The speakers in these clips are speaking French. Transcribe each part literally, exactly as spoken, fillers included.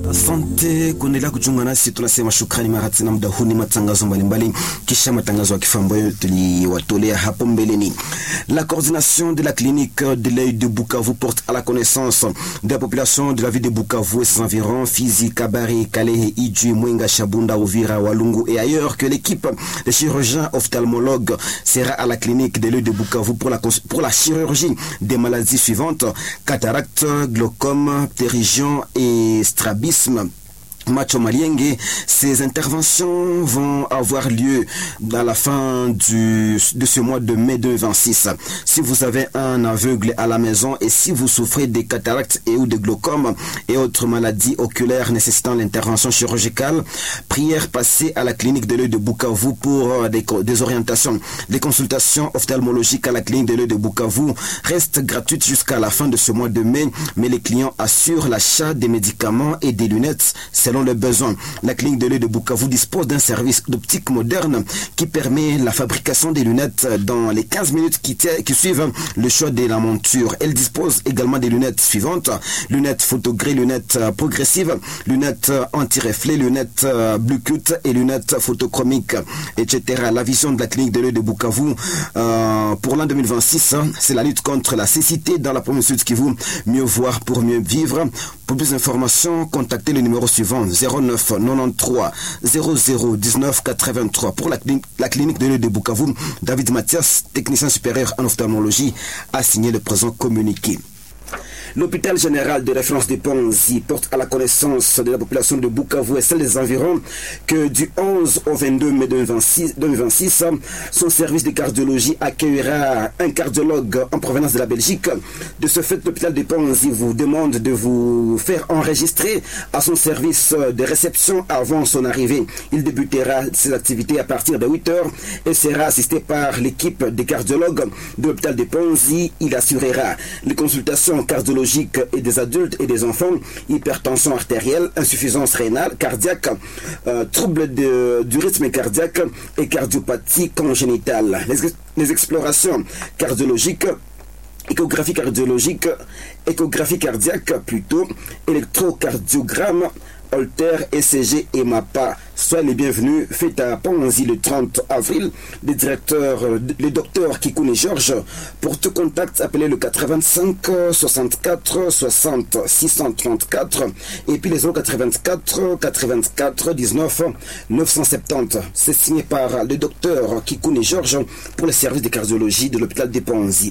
Asante kuendelea kujiunga nasi, tunasema shukrani mara tena. Muda huu ni matangazo mbalimbali kisha matangazo ya kifaa ambayo tuliwatolea hapo mbeleni. La coordination de la clinique de l'œil de Bukavu porte à la connaissance de la population de la ville de Bukavu et ses environs, Fizi, Kabare, Kalehe, Idju, Mwenga, Shabunda, Uvira, Walungu et ailleurs que l'équipe de chirurgiens ophtalmologues sera à la clinique de l'œil de Bukavu pour la, pour la chirurgie des maladies suivantes: cataracte, glaucome, ptérygion et strabisme. Macho Malienge. Ces interventions vont avoir lieu à la fin du, de ce mois de mai deux mille vingt-six. Si vous avez un aveugle à la maison et si vous souffrez des cataractes et ou de glaucome et autres maladies oculaires nécessitant l'intervention chirurgicale, prière passée à la clinique de l'œil de Bukavu pour des, des orientations. Les consultations ophtalmologiques à la clinique de l'œil de Bukavu restent gratuites jusqu'à la fin de ce mois de mai, mais les clients assurent l'achat des médicaments et des lunettes selon le besoin. La clinique de l'œil de Bukavu dispose d'un service d'optique moderne qui permet la fabrication des lunettes dans les quinze minutes qui, qui suivent le choix de la monture. Elle dispose également des lunettes suivantes: lunettes photogrées, lunettes progressives, lunettes anti-reflets, lunettes blue cut et lunettes photochromiques, et cetera. La vision de la clinique de l'œil de Bukavu euh, pour l'an deux mille vingt-six, c'est la lutte contre la cécité dans la province Sud Kivu. Mieux voir pour mieux vivre. Pour plus d'informations, contactez le numéro suivant: zéro neuf quatre-vingt-treize zéro zéro dix-neuf quatre-vingt-trois. Pour la, la clinique de l'œil de Bukavu, David Mathias, technicien supérieur en ophtalmologie, a signé le présent communiqué. L'hôpital général de référence de Panzi porte à la connaissance de la population de Bukavu et celle des environs que du onze au vingt-deux mai deux mille vingt-six, son service de cardiologie accueillera un cardiologue en provenance de la Belgique. De ce fait, l'hôpital de Panzi vous demande de vous faire enregistrer à son service de réception avant son arrivée. Il débutera ses activités à partir de huit heures et sera assisté par l'équipe des cardiologues de l'hôpital de Panzi. Il assurera les consultations cardiologiques et des adultes et des enfants, hypertension artérielle, insuffisance rénale, cardiaque, euh, troubles de, du rythme cardiaque et cardiopathie congénitale. Les, les explorations cardiologiques, échographie cardiologique, échographie cardiaque plutôt, électrocardiogramme, Holter, E C G et MAPA. Soyez les bienvenus. Faites à Panzi le trente avril. Le directeur, le docteur Kikoune Georges. Pour tout contact, appelez le quatre-vingt-cinq soixante-quatre soixante six cent trente-quatre et puis les zéro quatre-vingt-quatre quatre-vingt-quatre dix-neuf neuf cent soixante-dix. C'est signé par le docteur Kikoune Georges pour le service de cardiologie de l'hôpital de Panzi.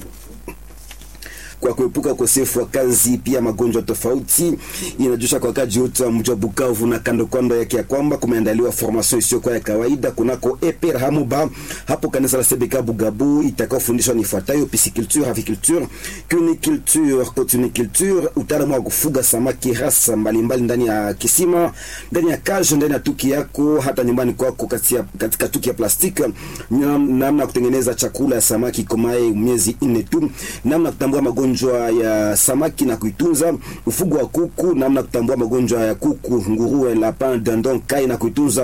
Kwa kuepuka ukosefu wa kazi pia magonjwa tofauti, inajusha kwa kaji yote wa mji wa Bukavu na kando kando yake ya kwamba kumeandaliwa formation isiyokuwa ya kawaida kunako E P R Hamuba hapo kanisa la C B K Bugabu. Itakayofundishwa ni ifuatayo: pisciculture, aviculture, cuniculture, cotuniculture, utaalamu wa kufuga samaki hasa mbalimbali ndani ya kisima, ndani ya kaje, ndani ya tuki yako, hata nyumbani kwako katika tuki ya plastiki, namna kutengeneza chakula ya samaki komae miezi nne tu, namna kutambua magonjwa ya samaki na kuitunza, ufugo wa kuku, namna kutambua magonjwa ya kuku, nguruwe, lapin, dindon, kai na kuitunza.